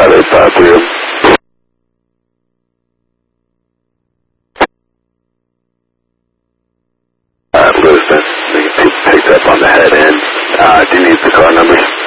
585 clear. Listen, you can pick up on the head end. Do you need the car numbers?